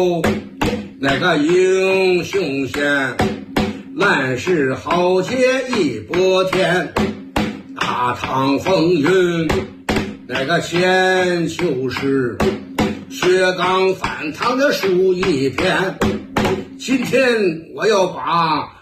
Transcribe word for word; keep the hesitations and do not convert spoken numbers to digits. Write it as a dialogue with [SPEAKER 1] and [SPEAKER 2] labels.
[SPEAKER 1] 有那个英雄县，烂石豪杰一波天，大唐风云那个千秋诗，薛刚翻唐的书一篇。今天我要把